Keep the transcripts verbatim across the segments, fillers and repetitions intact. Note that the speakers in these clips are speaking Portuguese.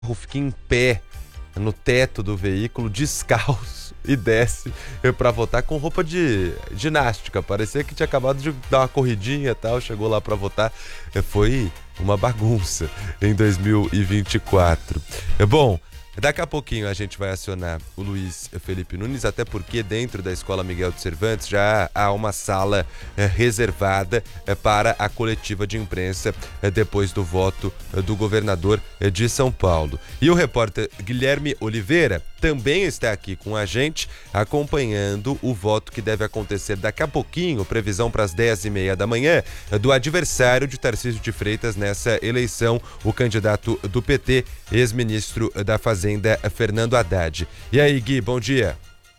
fica em pé no teto do veículo, descalço, e desce para votar com roupa de ginástica. Parecia que tinha acabado de dar uma corridinha e tal, chegou lá para votar. Foi uma bagunça em dois mil e vinte e quatro. Bom, daqui a pouquinho a gente vai acionar o Luiz Felipe Nunes, até porque dentro da Escola Miguel de Cervantes já há uma sala é, reservada é, para a coletiva de imprensa é, depois do voto é, do governador é, de São Paulo. E o repórter Guilherme Oliveira também está aqui com a gente, acompanhando o voto que deve acontecer daqui a pouquinho, previsão para as dez e meia da manhã, do adversário de Tarcísio de Freitas nessa eleição, o candidato do P T, ex-ministro da Fazenda, Fernando Haddad. E aí, Gui, bom dia.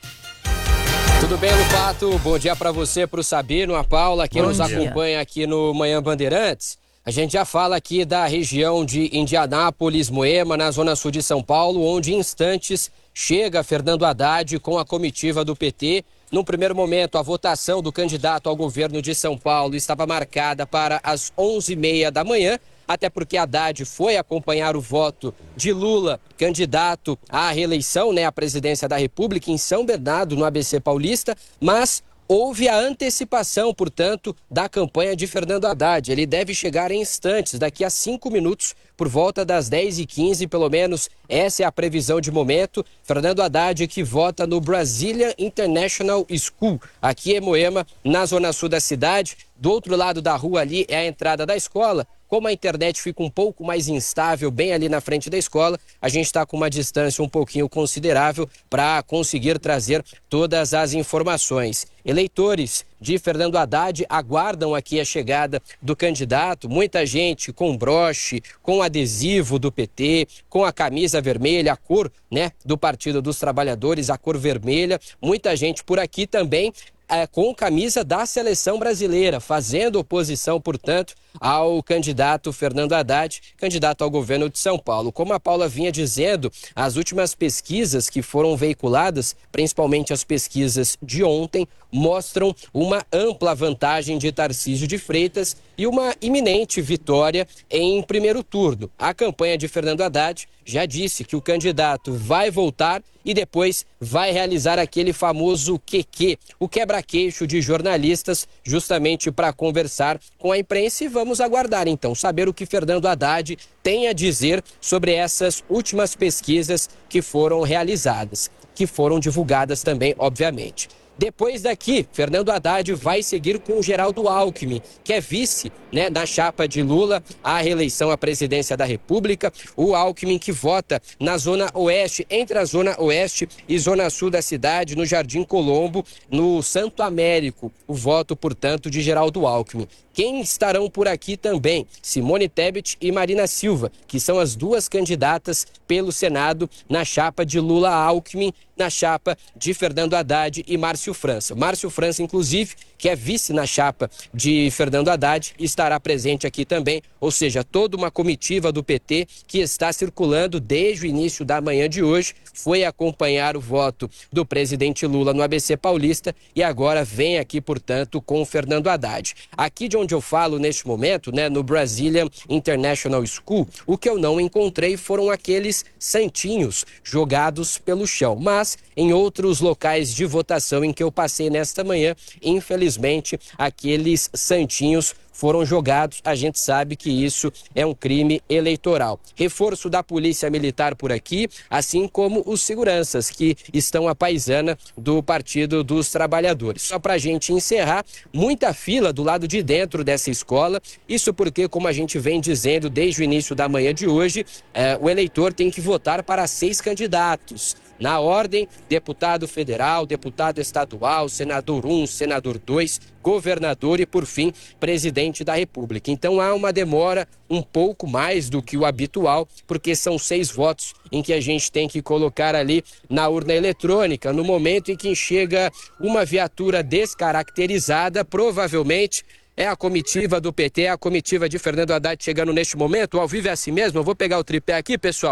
Tudo bem, Lupato? Bom dia para você, para o Sabino, a Paula, quem bom nos dia. Acompanha aqui no Manhã Bandeirantes. A gente já fala aqui da região de Indianápolis, Moema, na zona sul de São Paulo, onde em instantes chega Fernando Haddad com a comitiva do P T. Num primeiro momento, a votação do candidato ao governo de São Paulo estava marcada para as onze e meia da manhã, até porque Haddad foi acompanhar o voto de Lula, candidato à reeleição, né, à presidência da República em São Bernardo, no A B C Paulista, mas houve a antecipação, portanto, da campanha de Fernando Haddad. Ele deve chegar em instantes, daqui a cinco minutos, por volta das dez e quinze, pelo menos essa é a previsão de momento. Fernando Haddad, que vota no Brazilian International School, aqui em Moema, na zona sul da cidade. Do outro lado da rua ali é a entrada da escola. Como a internet fica um pouco mais instável bem ali na frente da escola, a gente está com uma distância um pouquinho considerável para conseguir trazer todas as informações. Eleitores de Fernando Haddad aguardam aqui a chegada do candidato, muita gente com broche, com adesivo do P T, com a camisa vermelha, a cor, né, do Partido dos Trabalhadores, a cor vermelha, muita gente por aqui também é, com camisa da seleção brasileira, fazendo oposição, portanto, ao candidato Fernando Haddad, candidato ao governo de São Paulo. Como a Paula vinha dizendo, as últimas pesquisas que foram veiculadas, principalmente as pesquisas de ontem, mostram uma ampla vantagem de Tarcísio de Freitas e uma iminente vitória em primeiro turno. A campanha de Fernando Haddad já disse que o candidato vai voltar e depois vai realizar aquele famoso Q Q, o quebra-queixo de jornalistas, justamente para conversar com a imprensa. E vamos aguardar, então, saber o que Fernando Haddad tem a dizer sobre essas últimas pesquisas que foram realizadas, que foram divulgadas também, obviamente. Depois daqui, Fernando Haddad vai seguir com o Geraldo Alckmin, que é vice, né, na chapa de Lula à reeleição à presidência da República. O Alckmin que vota na zona oeste, entre a zona oeste e zona sul da cidade, no Jardim Colombo, no Santo Américo. O voto, portanto, de Geraldo Alckmin. Quem estarão por aqui também? Simone Tebet e Marina Silva, que são as duas candidatas pelo Senado na chapa de Lula-Alckmin, na chapa de Fernando Haddad e Márcio França. Márcio França, inclusive, que é vice na chapa de Fernando Haddad, estará presente aqui também, ou seja, toda uma comitiva do P T que está circulando desde o início da manhã de hoje, foi acompanhar o voto do presidente Lula no A B C Paulista e agora vem aqui, portanto, com o Fernando Haddad. Aqui de onde eu falo neste momento, né, no Brazilian International School, o que eu não encontrei foram aqueles santinhos jogados pelo chão, mas em outros locais de votação em que eu passei nesta manhã, infelizmente, aqueles santinhos foram jogados. A gente sabe que isso é um crime eleitoral. Reforço da Polícia Militar por aqui, assim como os seguranças que estão à paisana do Partido dos Trabalhadores. Só para a gente encerrar, muita fila do lado de dentro dessa escola, isso porque, como a gente vem dizendo desde o início da manhã de hoje, eh, o eleitor tem que votar para seis candidatos. Na ordem, deputado federal, deputado estadual, senador um, senador dois, governador e, por fim, presidente da República. Então há uma demora um pouco mais do que o habitual, porque são seis votos em que a gente tem que colocar ali na urna eletrônica. No momento em que chega uma viatura descaracterizada, provavelmente é a comitiva do P T, é a comitiva de Fernando Haddad chegando neste momento. Ao vivo é assim mesmo, eu vou pegar o tripé aqui, pessoal.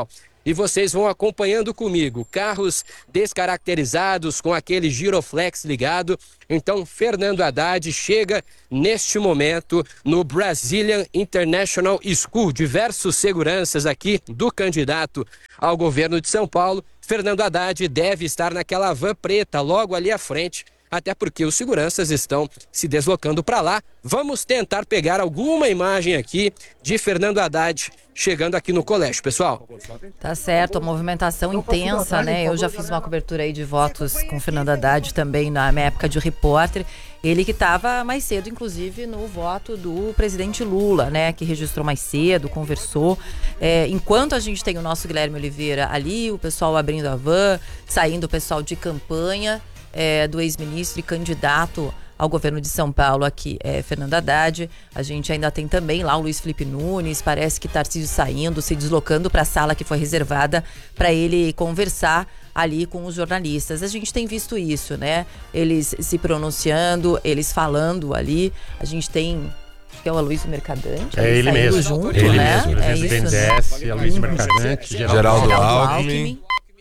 e vocês vão acompanhando comigo. Carros descaracterizados com aquele giroflex ligado. Então, Fernando Haddad chega neste momento no Brazilian International School. Diversos seguranças aqui do candidato ao governo de São Paulo. Fernando Haddad deve estar naquela van preta logo ali à frente, até porque os seguranças estão se deslocando para lá. Vamos tentar pegar alguma imagem aqui de Fernando Haddad chegando aqui no colégio, pessoal. Tá certo, a movimentação intensa, né? Eu já fiz uma cobertura aí de votos com Fernando Haddad também na minha época de repórter. Ele que estava mais cedo, inclusive, no voto do presidente Lula, né? Que registrou mais cedo, conversou. É, enquanto a gente tem o nosso Guilherme Oliveira ali, o pessoal abrindo a van, saindo o pessoal de campanha, É, do ex-ministro e candidato ao governo de São Paulo aqui, é, Fernando Haddad. A gente ainda tem também lá o Luiz Felipe Nunes, parece que Tarcísio saindo, se deslocando para a sala que foi reservada para ele conversar ali com os jornalistas. A gente tem visto isso, né? Eles se pronunciando, eles falando ali. A gente tem... que é o Aloysio Mercadante. É ele mesmo. Junto, ele né? mesmo. É isso, Desce, né? Aloysio Mercadante, Geraldo, Geraldo Alckmin. Alckmin.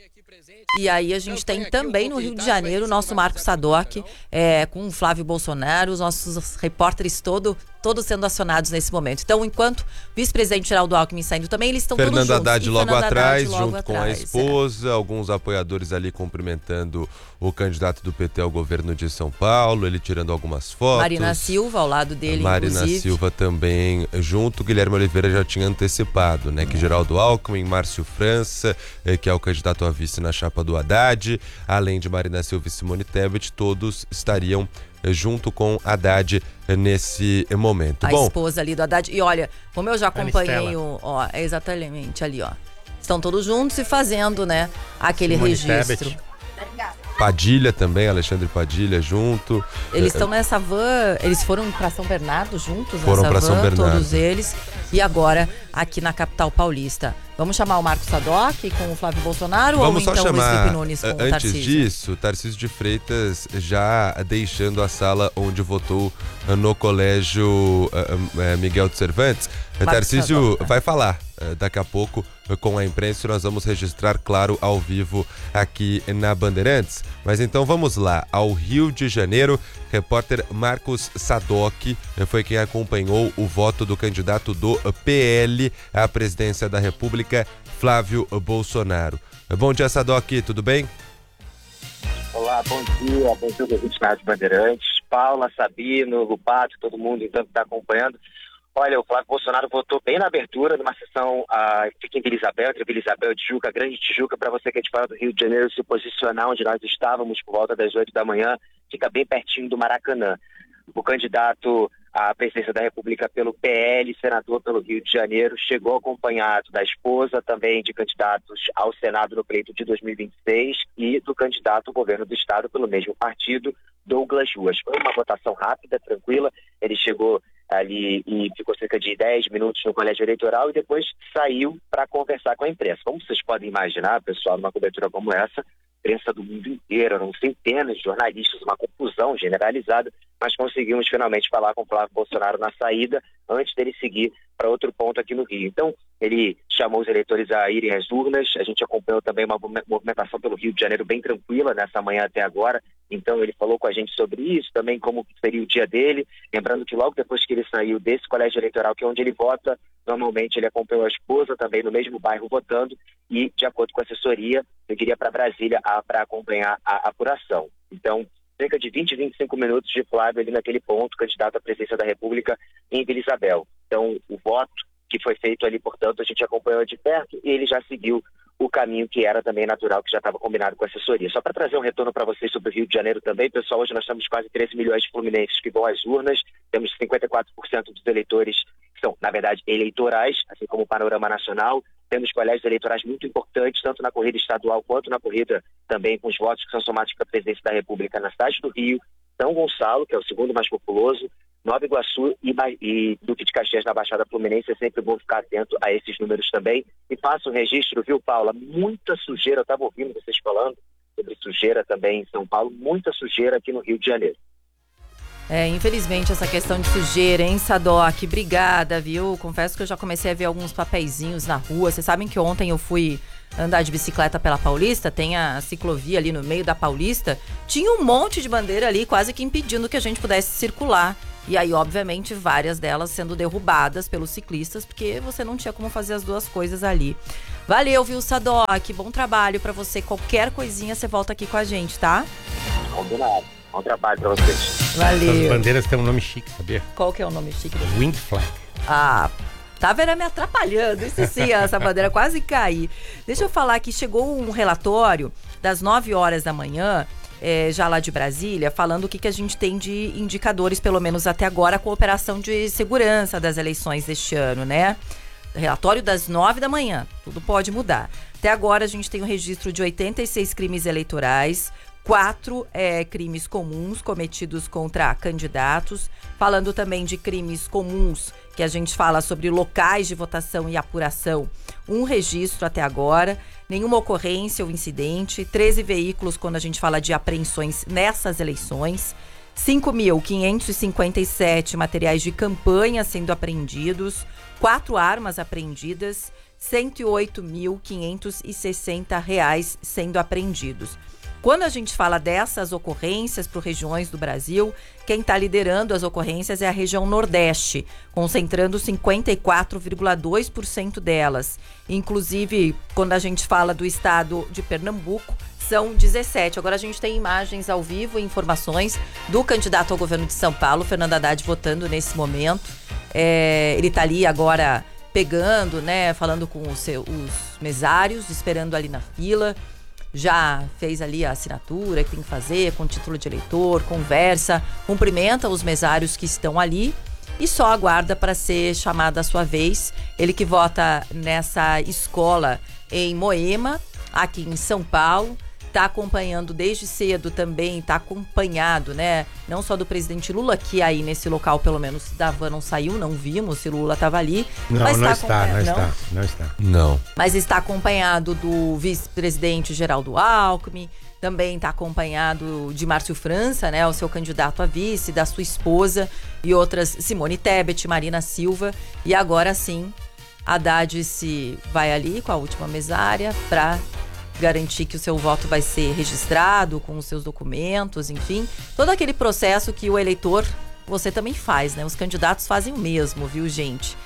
E aí a gente tem também no Rio de Janeiro o nosso Marco Sadoc, é, com o Flávio Bolsonaro, os nossos repórteres todo, todos sendo acionados nesse momento. Então, enquanto o vice-presidente Geraldo Alckmin saindo também, eles estão todos juntos. Fernando Haddad logo Fernando atrás, Haddad logo junto atrás, com a esposa, é. alguns apoiadores ali cumprimentando o candidato do P T ao governo de São Paulo, ele tirando algumas fotos. Marina Silva ao lado dele, Marina inclusive. Silva também junto. Guilherme Oliveira já tinha antecipado, né? Que Geraldo Alckmin, Márcio França, que é o candidato a vice na chapa do Haddad, além de Marina Silva e Simone Tebet, todos estariam junto com Haddad nesse momento. A Bom, esposa ali do Haddad. E olha, como eu já acompanhei o... Ó, é exatamente ali, ó. Estão todos juntos e fazendo, né, aquele Simone registro. Tebet. Padilha também, Alexandre Padilha junto. Eles estão nessa van, eles foram para São Bernardo juntos, Foram nessa pra van, São Bernardo. todos eles. E agora aqui na capital paulista. Vamos chamar o Marco Sadoc com o Flávio Bolsonaro Vamos ou então só chamar, o Luiz Felipe Nunes com antes o Tarcísio? disso, Tarcísio de Freitas já deixando a sala onde votou no colégio uh, uh, Miguel de Cervantes. Marco Tarcísio Sadoc, vai falar uh, daqui a pouco uh, com a imprensa e nós vamos registrar, claro, ao vivo aqui na Bandeirantes. Mas então vamos lá, ao Rio de Janeiro. Repórter Marcos Sadoc uh, foi quem acompanhou o voto do candidato do P L à presidência da República, Flávio Bolsonaro. Bom dia, Sadoc, tudo bem? Olá, bom dia, bom dia, ouvintes da Rádio Bandeirantes, Paula, Sabino, Lupato, todo mundo então que está acompanhando. Olha, o Flávio Bolsonaro votou bem na abertura, numa sessão uh, fica em Vila Isabel, entre Vila Isabel e Tijuca, Grande Tijuca, para você que é de fora do Rio de Janeiro se posicionar onde nós estávamos por volta das oito da manhã, fica bem pertinho do Maracanã. O candidato à presidência da República pelo P L, senador pelo Rio de Janeiro, chegou acompanhado da esposa, também de candidatos ao Senado no pleito de dois mil e vinte e seis e do candidato ao governo do estado pelo mesmo partido, Douglas Ruas. Foi uma votação rápida, tranquila, ele chegou ali e ficou cerca de dez minutos no colégio eleitoral e depois saiu para conversar com a imprensa. Como vocês podem imaginar, pessoal, numa cobertura como essa, imprensa do mundo inteiro, eram centenas de jornalistas, uma confusão generalizada, mas conseguimos finalmente falar com o Flávio Bolsonaro na saída, antes dele seguir para outro ponto aqui no Rio. Então, ele chamou os eleitores a irem às urnas, a gente acompanhou também uma movimentação pelo Rio de Janeiro bem tranquila nessa manhã até agora, então ele falou com a gente sobre isso, também como seria o dia dele, lembrando que logo depois que ele saiu desse colégio eleitoral, que é onde ele vota, normalmente ele acompanhou a esposa também no mesmo bairro votando e, de acordo com a assessoria, ele iria para Brasília para acompanhar a apuração. Então, cerca de vinte, vinte e cinco minutos de Flávio ali naquele ponto, candidato à presidência da República em Vila Isabel. Então, o voto que foi feito ali, portanto, a gente acompanhou de perto e ele já seguiu o caminho que era também natural, que já estava combinado com a assessoria. Só para trazer um retorno para vocês sobre o Rio de Janeiro também, pessoal, hoje nós temos quase treze milhões de fluminenses que vão às urnas, temos cinquenta e quatro por cento dos eleitores que são, na verdade, eleitorais, assim como o panorama nacional. Temos colégios eleitorais muito importantes, tanto na corrida estadual quanto na corrida também com os votos que são somados para a presidência da República na cidade do Rio, São Gonçalo, que é o segundo mais populoso, Nova Iguaçu e, e Duque de Caxias na Baixada Fluminense. É sempre bom ficar atento a esses números também. E faço um registro, viu, Paula? Muita sujeira, eu estava ouvindo vocês falando sobre sujeira também em São Paulo, muita sujeira aqui no Rio de Janeiro. É, infelizmente, essa questão de sujeira, hein, Sadoc? Obrigada, viu? Confesso que eu já comecei a ver alguns papeizinhos na rua. Vocês sabem que ontem eu fui andar de bicicleta pela Paulista, tem a ciclovia ali no meio da Paulista, tinha um monte de bandeira ali, quase que impedindo que a gente pudesse circular. E aí, obviamente, várias delas sendo derrubadas pelos ciclistas, porque você não tinha como fazer as duas coisas ali. Valeu, viu, Sadoc? Bom trabalho pra você. Qualquer coisinha, você volta aqui com a gente, tá? Combinado. Bom trabalho pra vocês. Valeu. As bandeiras têm um nome chique, sabia? Qual que é o nome chique? Wind Flag. Ah, tá vendo me atrapalhando. Isso sim, essa bandeira quase cair. Deixa eu falar que chegou um relatório das nove horas da manhã, é, já lá de Brasília, falando o que, que a gente tem de indicadores, pelo menos até agora, com a operação de segurança das eleições deste ano, né? Relatório das nove da manhã, tudo pode mudar. Até agora a gente tem um registro de oitenta e seis crimes eleitorais, quatro é, crimes comuns cometidos contra candidatos, falando também de crimes comuns, que a gente fala sobre locais de votação e apuração, um registro até agora, nenhuma ocorrência ou incidente, treze veículos quando a gente fala de apreensões nessas eleições, cinco mil quinhentos e cinquenta e sete materiais de campanha sendo apreendidos, quatro armas apreendidas, cento e oito mil quinhentos e sessenta reais sendo apreendidos. Quando a gente fala dessas ocorrências por regiões do Brasil, quem está liderando as ocorrências é a região Nordeste, concentrando cinquenta e quatro vírgula dois por cento delas. Inclusive, quando a gente fala do estado de Pernambuco, são dezessete. Agora a gente tem imagens ao vivo e informações do candidato ao governo de São Paulo, Fernando Haddad, votando nesse momento. É, ele está ali agora pegando, né, falando com os, seus, os mesários, esperando ali na fila. Já fez ali a assinatura que tem que fazer com título de eleitor, conversa, cumprimenta os mesários que estão ali e só aguarda para ser chamada a sua vez. Ele que vota nessa escola em Moema, aqui em São Paulo, está acompanhando desde cedo também, está acompanhado, né? Não só do presidente Lula, que aí nesse local, pelo menos, da van não saiu, não vimos se Lula estava ali. Não, mas não tá está, não, não está, não está. Não. Mas está acompanhado do vice-presidente Geraldo Alckmin, também está acompanhado de Márcio França, né? O seu candidato a vice, da sua esposa e outras, Simone Tebet, Marina Silva. E agora sim, Haddad se vai ali com a última mesária para garantir que o seu voto vai ser registrado com os seus documentos, enfim. Todo aquele processo que o eleitor, você também faz, né? Os candidatos fazem o mesmo, viu, gente?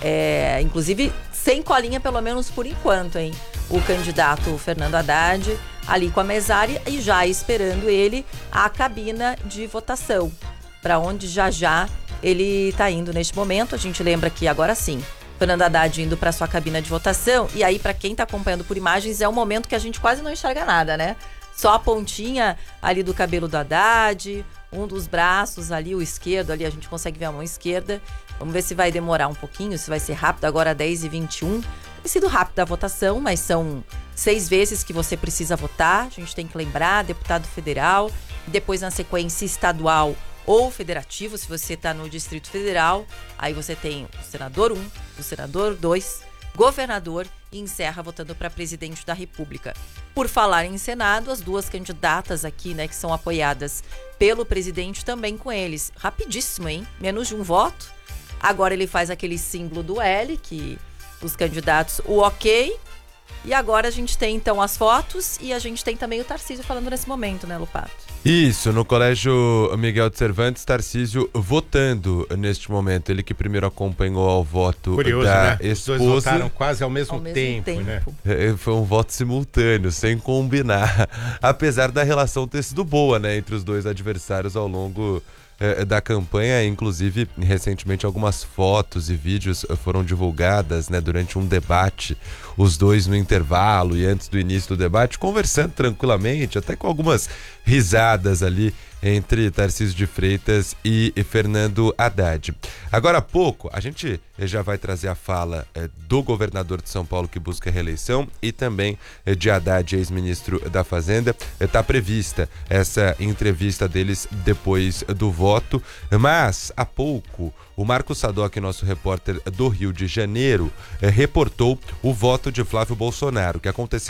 É, inclusive, sem colinha, pelo menos por enquanto, hein? O candidato Fernando Haddad ali com a mesária e já esperando ele a cabina de votação, para onde já já ele está indo neste momento. A gente lembra que agora sim, Fernando Haddad indo para sua cabina de votação. E aí, para quem está acompanhando por imagens, é um momento que a gente quase não enxerga nada, né? Só a pontinha ali do cabelo do Haddad, um dos braços ali, o esquerdo ali, a gente consegue ver a mão esquerda. Vamos ver se vai demorar um pouquinho, se vai ser rápido. Agora dez e vinte e um. Tem sido rápido a votação, mas são seis vezes que você precisa votar. A gente tem que lembrar, deputado federal, depois na sequência estadual ou federativo, se você está no Distrito Federal. Aí você tem o senador um, o senador dois, governador e encerra votando para presidente da República. Por falar em Senado, as duas candidatas aqui, né, que são apoiadas pelo presidente, também com eles. Rapidíssimo, hein? Menos de um voto. Agora ele faz aquele símbolo do L, que os candidatos, o ok. E agora a gente tem então as fotos e a gente tem também o Tarcísio falando nesse momento, né, Lupato? Isso, no Colégio Miguel de Cervantes, Tarcísio votando neste momento. Ele que primeiro acompanhou ao voto Curioso, da né? esposa. Os dois votaram quase ao mesmo, Ao mesmo tempo, tempo. né? É, Foi um voto simultâneo, sem combinar. Apesar da relação ter sido boa, né, entre os dois adversários ao longo é, da campanha. Inclusive, recentemente, algumas fotos e vídeos foram divulgadas, né, durante um debate. Os dois no intervalo e antes do início do debate, conversando tranquilamente, até com algumas risadas ali entre Tarcísio de Freitas e Fernando Haddad. Agora há pouco, a gente já vai trazer a fala eh, do governador de São Paulo que busca reeleição e também eh, de Haddad, ex-ministro da Fazenda. Está eh, prevista essa entrevista deles depois do voto, mas há pouco o Marcos Sadoc, nosso repórter do Rio de Janeiro, eh, reportou o voto de Flávio Bolsonaro, que aconteceu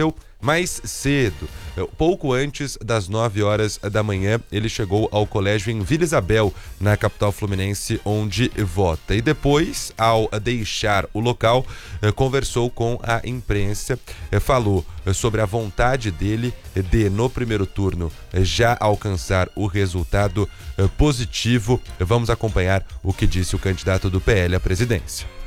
Mais cedo, pouco antes das nove horas da manhã, ele chegou ao colégio em Vila Isabel, na capital fluminense, onde vota. E depois, ao deixar o local, conversou com a imprensa, falou sobre a vontade dele de, no primeiro turno, já alcançar o resultado positivo. Vamos acompanhar o que disse o candidato do P L à presidência.